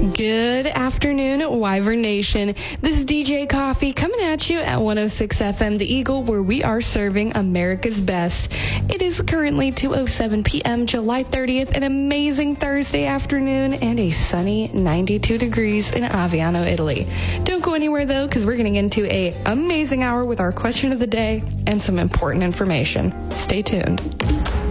Good afternoon, Wyvern Nation. This is DJ Coffee coming at you at 106 FM The Eagle, where we are serving America's best. It is currently 2:07 p.m., July 30th, an amazing Thursday afternoon, and a sunny 92 degrees in Aviano, Italy. Don't go anywhere, though, because we're getting into an amazing hour with our question of the day and some important information. Stay tuned.